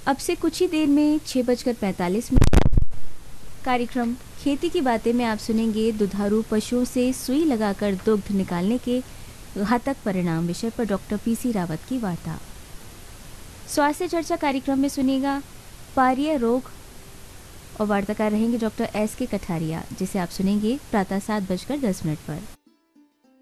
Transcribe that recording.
अब से कुछ ही देर में 6:45 कार्यक्रम खेती की बातें में आप सुनेंगे दुधारू पशुओं से सुई लगाकर दुग्ध निकालने के घातक परिणाम विषय पर डॉक्टर पीसी रावत की वार्ता। स्वास्थ्य चर्चा कार्यक्रम में सुनिएगा पारिय रोग और वार्ताकार रहेंगे डॉक्टर एस के कठारिया, जिसे आप सुनेंगे प्रातः 7:10 पर।